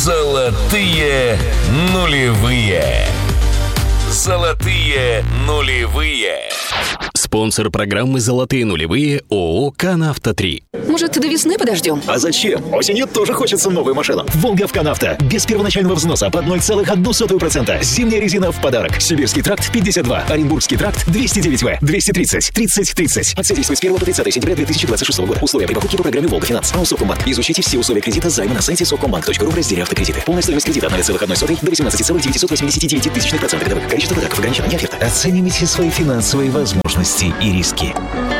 Золотые нулевые. Золотые нулевые. Спонсор программы «Золотые нулевые» ООО «Канавто-3». Может, до весны подождем? А зачем? Осенью тоже хочется новую машину. «Волга» в «Канавто». Без первоначального взноса под 0,01%. Зимняя резина в подарок. Сибирский тракт 52. Оренбургский тракт 209В. 230. 30. Подсодействует с 1 по 30 сентября 2026 года. Условия при покупке по программе «Волга Финанс». АО «Совкомбанк». Изучите все условия кредита займа на сайте совкомбанк.ру в разделе «Автокредиты». Полная стоимость кредита от 0,01 до 18,989% годовых. Количество подарков ограничено. Не оферта. Оценивайте свои финансовые возможности и риски.